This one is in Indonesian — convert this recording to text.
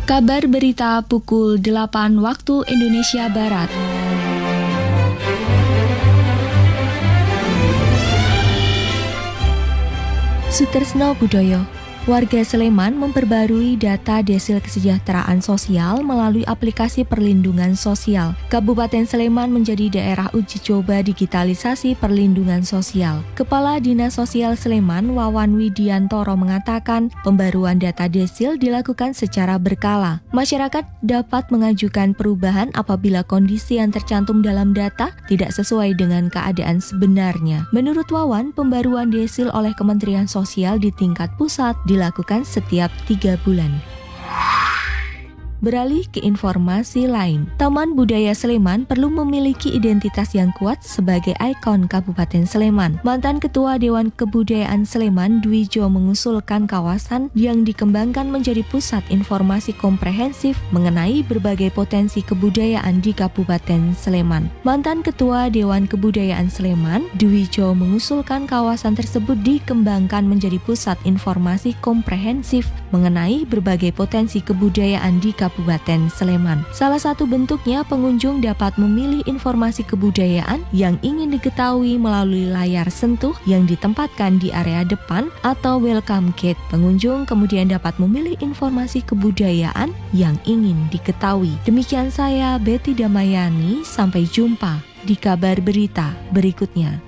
Kabar berita pukul 8 waktu Indonesia Barat. Sutresno Budoyo. Warga Sleman memperbarui data desil kesejahteraan sosial melalui aplikasi perlindungan sosial. Kabupaten Sleman menjadi daerah uji coba digitalisasi perlindungan sosial. Kepala Dinas Sosial Sleman, Wawan Widiantoro mengatakan, pembaruan data desil dilakukan secara berkala. Masyarakat dapat mengajukan perubahan apabila kondisi yang tercantum dalam data tidak sesuai dengan keadaan sebenarnya. Menurut Wawan, pembaruan desil oleh Kementerian Sosial di tingkat pusat dilakukan setiap 3 bulan. Beralih ke informasi lain, Taman Budaya Sleman perlu memiliki identitas yang kuat sebagai ikon Kabupaten Sleman. Mantan Ketua Dewan Kebudayaan Sleman, Dwijo, mengusulkan kawasan yang dikembangkan menjadi pusat informasi komprehensif mengenai berbagai potensi kebudayaan di Kabupaten Sleman. Mantan Ketua Dewan Kebudayaan Sleman, Dwijo, mengusulkan kawasan tersebut dikembangkan menjadi pusat informasi komprehensif mengenai berbagai potensi kebudayaan di Kabupaten Sleman. Salah satu bentuknya, pengunjung dapat memilih informasi kebudayaan yang ingin diketahui melalui layar sentuh yang ditempatkan di area depan atau welcome gate. Pengunjung kemudian dapat memilih informasi kebudayaan yang ingin diketahui. Demikian saya, Betty Damayani. Sampai jumpa di kabar berita berikutnya.